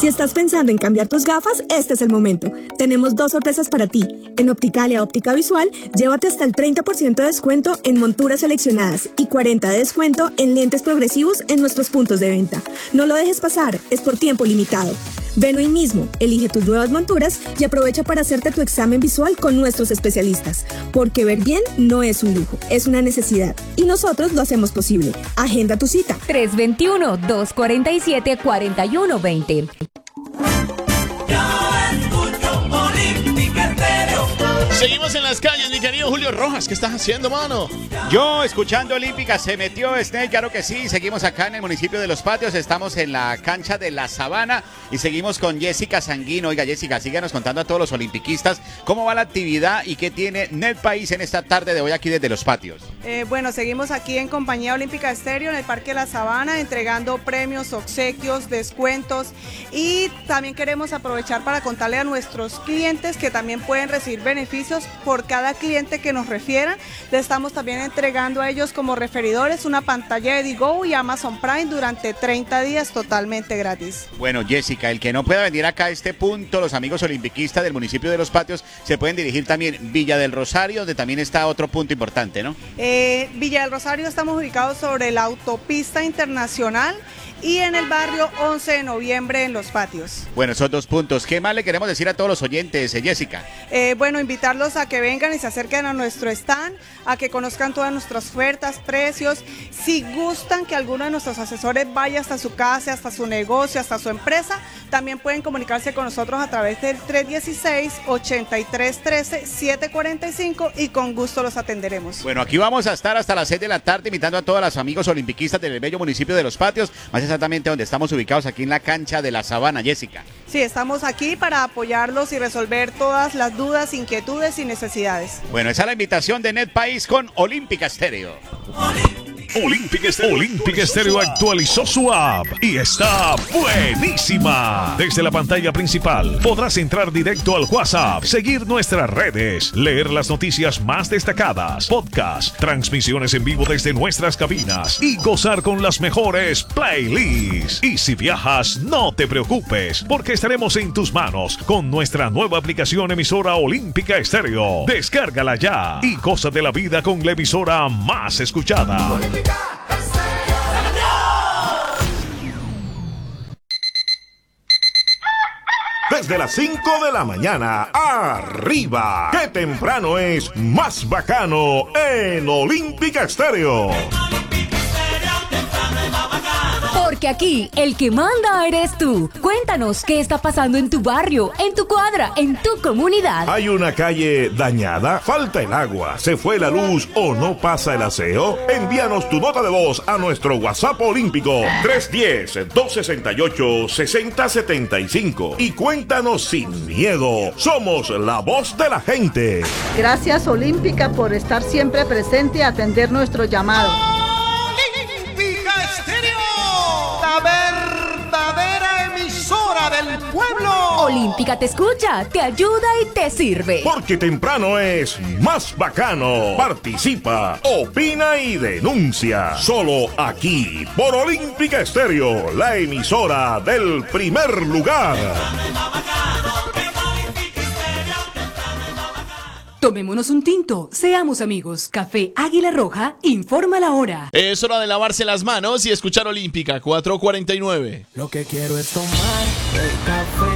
Si estás pensando en cambiar tus gafas, este es el momento. Tenemos 2 sorpresas para ti. En Opticalia Óptica Visual, llévate hasta el 30% de descuento en monturas seleccionadas y 40% de descuento en lentes progresivos en nuestros puntos de venta. No lo dejes pasar, es por tiempo limitado. Ven hoy mismo, elige tus nuevas monturas y aprovecha para hacerte tu examen visual con nuestros especialistas. Porque ver bien no es un lujo, es una necesidad. Y nosotros lo hacemos posible. Agenda tu cita. 321-247-4120. Seguimos en las calles, mi querido Julio Rojas. ¿Qué estás haciendo, mano? Yo, escuchando Olímpica, se metió Snake, claro que sí. Seguimos acá en el municipio de Los Patios. Estamos en la cancha de La Sabana y seguimos con Jessica Sanguino. Oiga, Jessica, síganos contando a todos los olimpiquistas cómo va la actividad y qué tiene Net País en esta tarde de hoy aquí desde Los Patios. Bueno, seguimos aquí en Compañía Olímpica Estéreo en el Parque La Sabana entregando premios, obsequios, descuentos y también queremos aprovechar para contarle a nuestros clientes que también pueden recibir beneficios por cada cliente que nos refieran. Le estamos también entregando a ellos como referidores una pantalla de Digo y Amazon Prime durante 30 días totalmente gratis. Bueno, Jessica, el que no pueda venir acá a este punto, los amigos olimpiquistas del municipio de Los Patios se pueden dirigir también Villa del Rosario, donde también está otro punto importante, ¿no? Villa del Rosario estamos ubicados sobre la autopista internacional y en el barrio 11 de noviembre en Los Patios. Bueno, esos 2 puntos. ¿Qué más le queremos decir a todos los oyentes, Jessica? Bueno, invitarlos a que vengan y se acerquen a nuestro stand, a que conozcan todas nuestras ofertas, precios. Si gustan que alguno de nuestros asesores vaya hasta su casa, hasta su negocio, hasta su empresa, también pueden comunicarse con nosotros a través del 316-8313-745 y con gusto los atenderemos. Bueno, aquí vamos a estar hasta las 6 de la tarde invitando a todos los amigos olimpiquistas del bello municipio de Los Patios, más exactamente donde estamos ubicados, aquí en la cancha de La Sabana, Jessica. Sí, estamos aquí para apoyarlos y resolver todas las dudas, inquietudes y necesidades. Bueno, esa es la invitación de Net País con Olímpica Estéreo. Olímpica Estéreo actualizó su app y está buenísima. Desde la pantalla principal podrás entrar directo al WhatsApp, seguir nuestras redes, leer las noticias más destacadas, podcast, transmisiones en vivo desde nuestras cabinas y gozar con las mejores playlists. Y si viajas, no te preocupes, porque estaremos en tus manos con nuestra nueva aplicación emisora Olímpica Estéreo. Descárgala ya y goza de la vida con la emisora más escuchada. Desde las 5 de la mañana, arriba. ¡Qué temprano es más bacano en Olímpica Estéreo! Porque aquí el que manda eres tú. Cuéntanos qué está pasando en tu barrio, en tu cuadra, en tu comunidad. ¿Hay una calle dañada? ¿Falta el agua? ¿Se fue la luz o no pasa el aseo? Envíanos tu nota de voz a nuestro WhatsApp olímpico 310-268-6075 y cuéntanos sin miedo. Somos la voz de la gente. Gracias Olímpica por estar siempre presente y atender nuestro llamado. Olímpica Estéreo, la verdadera emisora del pueblo. Olímpica te escucha, te ayuda y te sirve. Porque temprano es más bacano. Participa, opina y denuncia. Solo aquí, por Olímpica Estéreo, la emisora del primer lugar. Tomémonos un tinto, seamos amigos. Café Águila Roja informa la hora. Es hora de lavarse las manos y escuchar Olímpica 4:49. Lo que quiero es tomar el café